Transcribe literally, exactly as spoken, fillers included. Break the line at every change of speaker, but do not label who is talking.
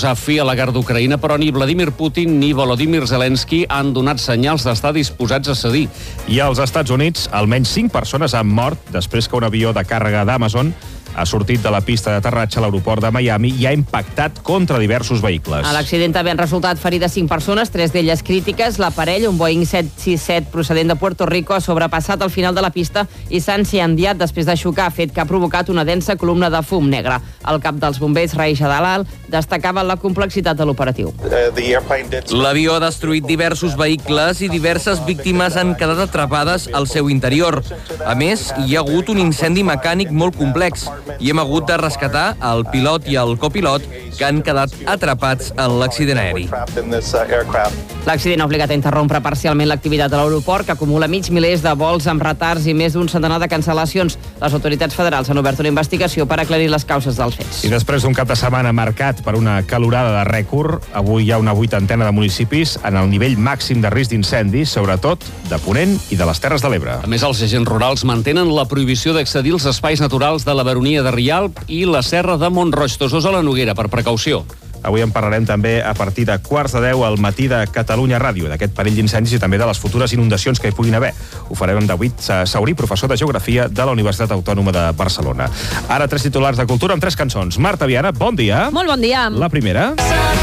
posar fi a la guerra d'Ucraïna, però ni Vladimir Putin ni Volodymyr Zelensky han donat senyals d'estar disposats a cedir.
I als Estats Units, almenys cinc persones han mort després que un avió de càrrega d'Amazon ha sortit de la pista d'aterratge a l'aeroport de Miami i ha impactat contra diversos vehicles.
A l'accident també han resultat ferides cinc persones, tres d'elles crítiques. L'aparell, un Boeing set sis set procedent de Puerto Rico, ha sobrepassat al final de la pista i s'ha enciandiat després de xocar, fet que ha provocat una densa columna de fum negre. El cap dels bombers, Raisha Dalal, destacava la complexitat de l'operatiu.
L'avió ha destruït diversos vehicles i diverses víctimes han quedat atrapades al seu interior. A més, hi ha hagut un incendi mecànic molt complex i hem hagut de rescatar el pilot i el copilot que han quedat atrapats en l'accident aeri.
L'accident ha obligat a interrompre parcialment l'activitat de l'aeroport, que acumula mig milers de vols amb retards i més d'un centenar de cancel·lacions. Les autoritats federals han obert una investigació per aclarir les causes dels fets.
I després d'un cap de setmana marcat per una calorada de rècord, avui hi ha una vuitantena de municipis en el nivell màxim de risc d'incendis, sobretot de Ponent i de les Terres de l'Ebre.
A més, els agents rurals mantenen la prohibició d'accedir als espais naturals de la Baronia de Rialp i la Serra de Montroig, Tosós a la Noguera, per precaució.
Avui en parlarem també a partir de quarts de deu al matí de Catalunya Ràdio, d'aquest perill d'incendis i també de les futures inundacions que hi puguin haver. Ho farem amb David Saurí, professor de Geografia de la Universitat Autònoma de Barcelona. Ara tres titulars de cultura amb tres cançons. Marta Viana, bon dia.
Molt bon dia.
La primera.